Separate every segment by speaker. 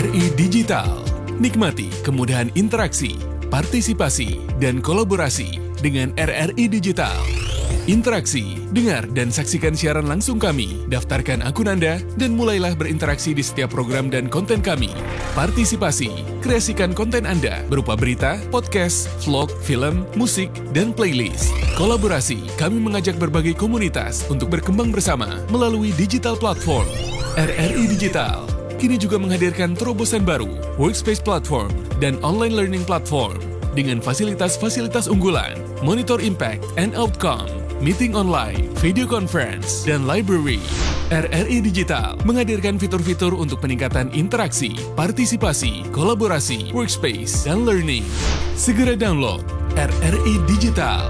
Speaker 1: RRI Digital. Nikmati kemudahan interaksi, partisipasi, dan kolaborasi dengan RRI Digital. Interaksi, dengar dan saksikan siaran langsung kami, daftarkan akun Anda, dan mulailah berinteraksi di setiap program dan konten kami. Partisipasi, kreasikan konten Anda berupa berita, podcast, vlog, film, musik, dan playlist. Kolaborasi, kami mengajak berbagai komunitas untuk berkembang bersama melalui digital platform. RRI Digital kini juga menghadirkan terobosan baru, workspace platform, dan online learning platform dengan fasilitas-fasilitas unggulan, monitor impact and outcome, meeting online, video conference, dan library. RRI Digital menghadirkan fitur-fitur untuk peningkatan interaksi, partisipasi, kolaborasi, workspace, dan learning. Segera download RRI Digital.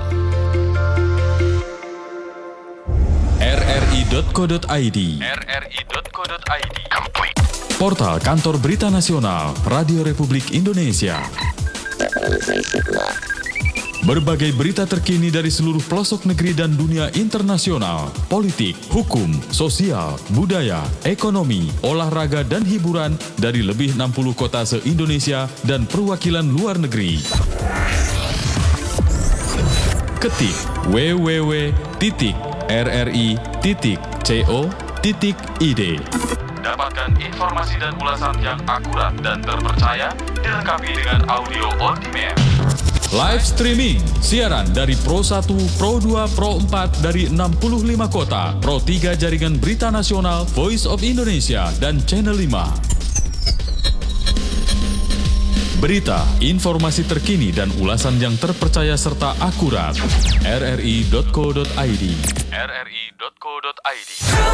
Speaker 2: rri.co.id Portal Kantor Berita Nasional Radio Republik Indonesia. Berbagai berita terkini dari seluruh pelosok negeri dan dunia internasional, politik, hukum, sosial, budaya, ekonomi, olahraga, dan hiburan dari lebih 60 kota se-Indonesia dan perwakilan luar negeri. Ketik www.rri.co.id. Dapatkan informasi dan ulasan yang akurat dan terpercaya, dilengkapi dengan audio on demand. Live streaming, siaran dari Pro 1, Pro 2, Pro 4 dari 65 kota, Pro 3 Jaringan Berita Nasional, Voice of Indonesia, dan Channel 5. Berita, informasi terkini dan ulasan yang terpercaya serta akurat. rri.co.id. rri.co.id.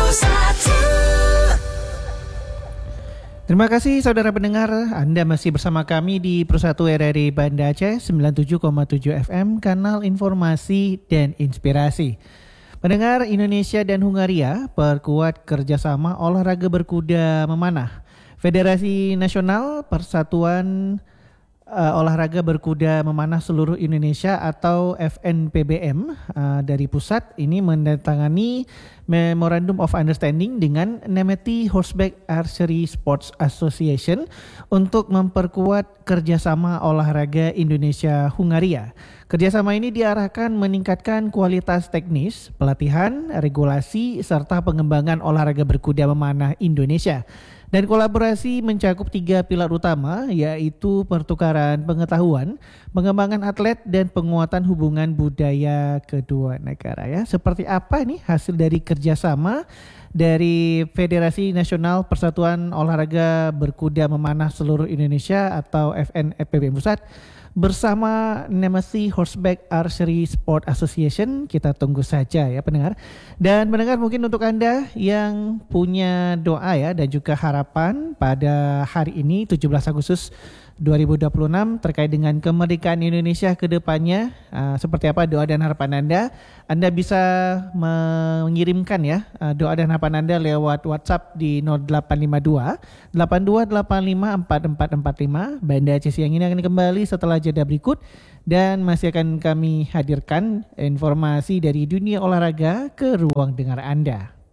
Speaker 3: Terima kasih saudara pendengar, Anda masih bersama kami di Pro 1 RRI Banda Aceh 97,7 FM, kanal informasi dan inspirasi. Pendengar, Indonesia dan Hungaria perkuat kerjasama olahraga berkuda memanah. Federasi Nasional Persatuan Olahraga Berkuda Memanah Seluruh Indonesia atau FNPBM dari pusat ini menandatangani Memorandum of Understanding dengan Nemeti Horseback Archery Sports Association untuk memperkuat kerjasama olahraga Indonesia-Hungaria. Kerjasama ini diarahkan meningkatkan kualitas teknis, pelatihan, regulasi, serta pengembangan olahraga berkuda memanah Indonesia. Dan kolaborasi mencakup 3 pilar utama, yaitu pertukaran pengetahuan, pengembangan atlet, dan penguatan hubungan budaya kedua negara. Ya, seperti apa nih hasil dari kerjasama dari Federasi Nasional Persatuan Olahraga Berkuda Memanah Seluruh Indonesia atau FNPBM Pusat bersama Nemeti Horseback Archery Sport Association? Kita tunggu saja ya pendengar. Dan pendengar, mungkin untuk Anda yang punya doa ya dan juga harapan pada hari ini 17 Agustus 2026 terkait dengan kemerdekaan Indonesia ke depannya, seperti apa doa dan harapan Anda bisa mengirimkan ya doa dan harapan Anda lewat WhatsApp di 0852 8285 4445. Banda Aceh Siang ini akan kembali setelah jeda berikut dan masih akan kami hadirkan informasi dari dunia olahraga ke ruang dengar Anda.